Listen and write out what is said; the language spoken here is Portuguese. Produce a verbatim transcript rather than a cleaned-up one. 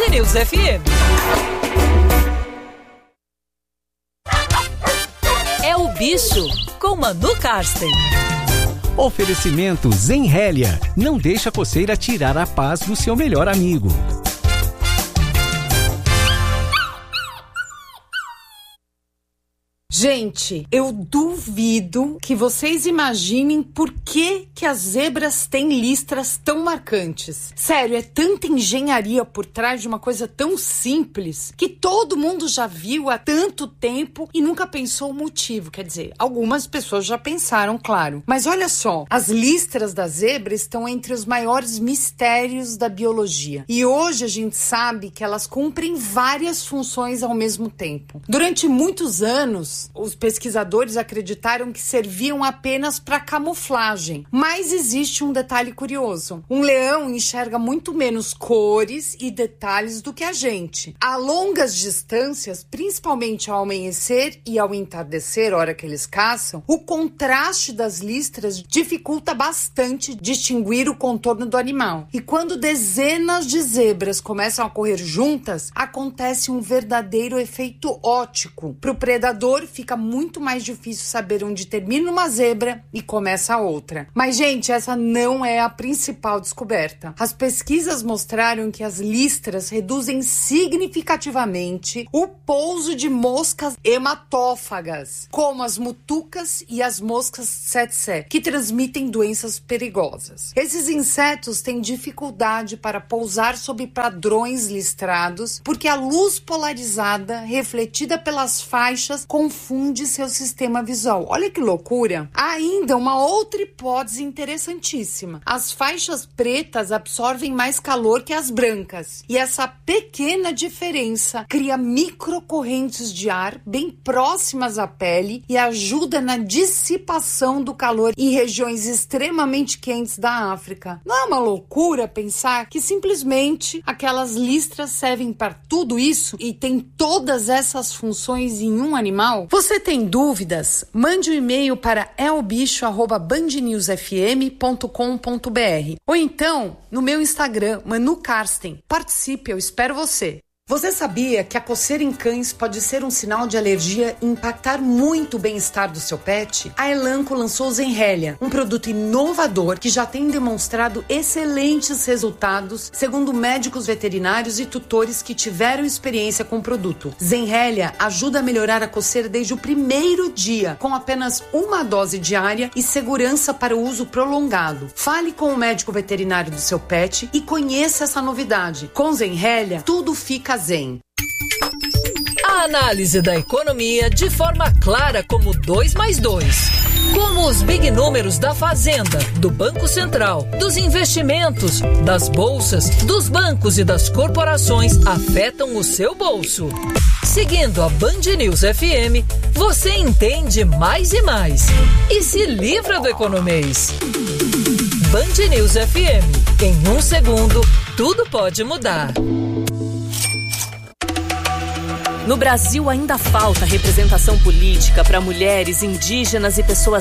News F M. É o Bicho, com Manu Karsten. Oferecimento Zenrélia. Não deixa a coceira tirar a paz do seu melhor amigo. Gente, eu duvido que vocês imaginem por que, que as zebras têm listras tão marcantes. Sério, é tanta engenharia por trás de uma coisa tão simples que todo mundo já viu há tanto tempo e nunca pensou o motivo. Quer dizer, algumas pessoas já pensaram, claro. Mas olha só, as listras da zebra estão entre os maiores mistérios da biologia. E hoje a gente sabe que elas cumprem várias funções ao mesmo tempo. Durante muitos anos, os pesquisadores acreditaram que serviam apenas para camuflagem. Mas existe um detalhe curioso. Um leão enxerga muito menos cores e detalhes do que a gente. A longas distâncias, principalmente ao amanhecer e ao entardecer, hora que eles caçam, o contraste das listras dificulta bastante distinguir o contorno do animal. E quando dezenas de zebras começam a correr juntas, acontece um verdadeiro efeito óptico. Para o predador, fica muito mais difícil saber onde termina uma zebra e começa a outra. Mas, gente, essa não é a principal descoberta. As pesquisas mostraram que as listras reduzem significativamente o pouso de moscas hematófagas, como as mutucas e as moscas tsetse, que transmitem doenças perigosas. Esses insetos têm dificuldade para pousar sob padrões listrados, porque a luz polarizada, refletida pelas faixas, confunde seu sistema visual. Olha que loucura! Há ainda uma outra hipótese interessantíssima. As faixas pretas absorvem mais calor que as brancas. E essa pequena diferença cria microcorrentes de ar bem próximas à pele e ajuda na dissipação do calor em regiões extremamente quentes da África. Não é uma loucura pensar que simplesmente aquelas listras servem para tudo isso e tem todas essas funções em um animal? Você tem dúvidas? Mande um e-mail para elbicho arroba band news f m ponto com ponto b r ou então no meu Instagram, Manu Karsten. Participe, eu espero você. Você sabia que a coceira em cães pode ser um sinal de alergia e impactar muito o bem-estar do seu pet? A Elanco lançou o Zenrélia, um produto inovador que já tem demonstrado excelentes resultados, segundo médicos veterinários e tutores que tiveram experiência com o produto. Zenrélia ajuda a melhorar a coceira desde o primeiro dia, com apenas uma dose diária e segurança para o uso prolongado. Fale com o médico veterinário do seu pet e conheça essa novidade. Com Zenrélia, tudo fica zen. A análise da economia de forma clara como dois mais dois. Como os big números da Fazenda, do Banco Central, dos investimentos, das bolsas, dos bancos e das corporações afetam o seu bolso. Seguindo a Band News F M, você entende mais e mais. E se livra do economês. Band News F M. Em um segundo, tudo pode mudar. No Brasil ainda falta representação política para mulheres, indígenas e pessoas